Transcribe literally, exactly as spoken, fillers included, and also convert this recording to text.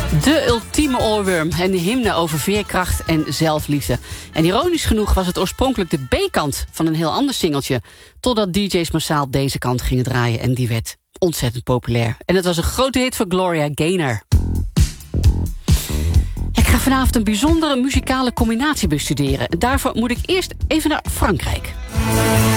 De ultieme oorworm en de hymne over veerkracht en zelfliefde. En ironisch genoeg was het oorspronkelijk de B-kant van een heel ander singeltje. Totdat D J's massaal deze kant gingen draaien en die werd ontzettend populair. En het was een grote hit voor Gloria Gaynor. Ik ga vanavond een bijzondere muzikale combinatie bestuderen. Daarvoor moet ik eerst even naar Frankrijk.